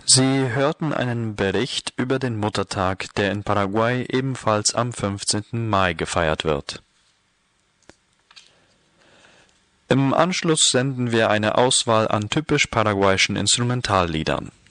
Sie hörten einen Bericht über den Muttertag, der in Paraguay ebenfalls am 15. Mai gefeiert wird. Im Anschluss senden wir eine Auswahl an typisch paraguayischen Instrumentalliedern